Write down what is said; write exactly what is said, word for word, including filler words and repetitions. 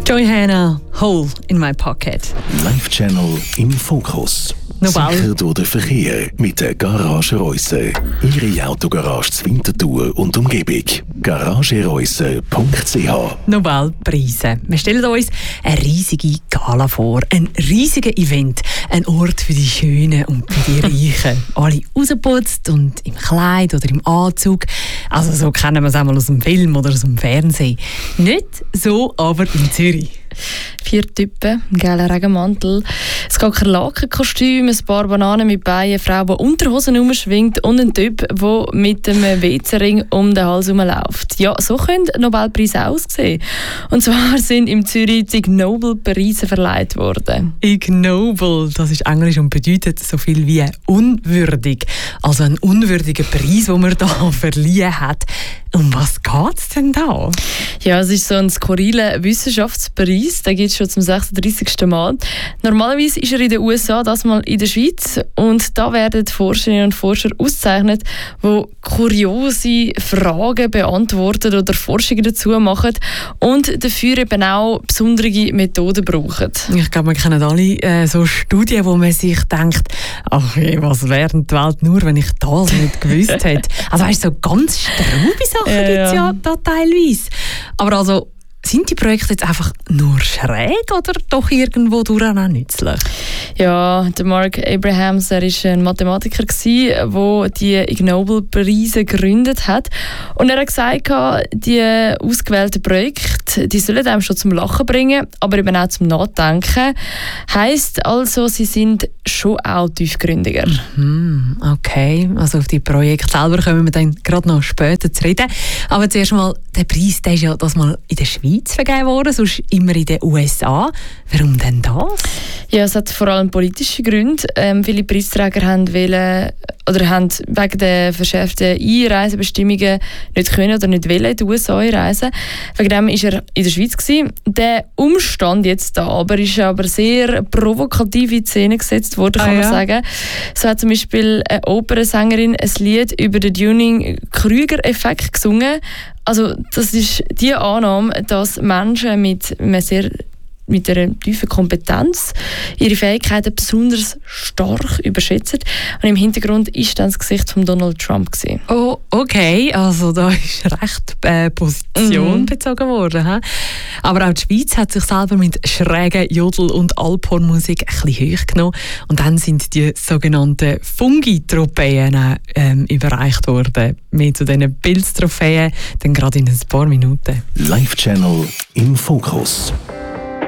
Joy Hannah, Hole in my pocket. Live Channel im Fokus. Nobel. Sicher durch den Verkehr mit der Garage Reuse. Ihre Autogarage zur Winterthur und Umgebung. garagereuse punkt c h. Nobelpreise. Wir stellen uns eine riesige Gala vor. Ein riesiges Event. Ein Ort für die Schönen und für die Reichen. Alle rausgeputzt und im Kleid oder im Anzug. Also so kennen wir es einmal aus dem Film oder aus dem Fernsehen. Nicht so aber in Zürich. Vier Typen, ein gelber Regenmantel, ein Kakerlakenkostüm, ein paar Bananen mit Beinen, eine Frau, die Unterhosen rumschwingt und ein Typ, der mit einem W C-Ring um den Hals herumläuft. Ja, so können Nobelpreise aussehen. Und zwar sind im Zürich die Ig Nobel-Preise verleiht worden. Ig Nobel, das ist Englisch und bedeutet so viel wie unwürdig. Also ein unwürdiger Preis, den man da verliehen hat. Um was geht es denn da? Ja, es ist so ein skurriler Wissenschaftspreis. Den gibt es schon zum sechsunddreißigsten Mal. Normalerweise ist er in den U S A, das mal in der Schweiz. Und da werden Forscherinnen und Forscher ausgezeichnet, die kuriose Fragen beantworten oder Forschungen dazu machen und dafür eben auch besondere Methoden brauchen. Ich glaube, wir kennen alle äh, so Studien, wo man sich denkt, ach, was wäre die Welt nur, wenn ich das nicht gewusst hätte. Also weißt du, so ganz straube Sachen Ja, gibt es ja. ja da teilweise. Aber also, sind die Projekte jetzt einfach nur schräg oder doch irgendwo durch auch nützlich? Ja, der Mark Abrahams, er war ein Mathematiker, der die Ig Nobel-Preise gegründet hat. Und er hat gesagt, die ausgewählten Projekte, die sollen einem schon zum Lachen bringen, aber eben auch zum Nachdenken. Heisst also, sie sind schon auch tiefgründiger. Hm, okay, also auf die Projekte selber kommen wir dann gerade noch später zu reden. Aber zuerst mal, der Preis, der ist ja das mal in der Schweiz vergeben worden, sonst immer in den U S A. Warum denn das? Ja, es hat vor allem politische Gründe. Ähm, viele Preisträger haben wollen, oder haben wegen der verschärften Einreisebestimmungen nicht können oder nicht wollen in die U S A einreisen. Wegen dem war er in der Schweiz gewesen. Der Umstand jetzt da aber ist aber sehr provokativ in Szene gesetzt worden, kann ah, man ja? sagen. So hat zum Beispiel eine Opernsängerin ein Lied über den Dunning-Kruger-Effekt gesungen. Also das ist die Annahme, dass Menschen mit einem sehr mit einer tiefen Kompetenz ihre Fähigkeiten besonders stark überschätzen. Und im Hintergrund war dann das Gesicht von Donald Trump gewesen. Oh, okay, also da ist recht äh, Position Mhm. bezogen worden. He? Aber auch die Schweiz hat sich selber mit schrägen Jodel- und Alphornmusik ein bisschen hoch genommen. Und dann sind die sogenannten Fungi-Trophäen ähm, überreicht worden. Mehr zu diesen Pilztrophäen, dann gerade in ein paar Minuten. Live Channel im Fokus.